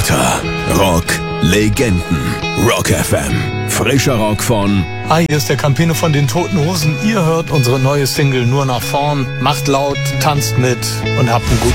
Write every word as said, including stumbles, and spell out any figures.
Scooter. Rock Legenden. Rock F M. Frischer Rock von... Hi, hier ist der Campino von den Toten Hosen. Ihr hört unsere neue Single Nur nach vorn. Macht laut, tanzt mit und habt einen guten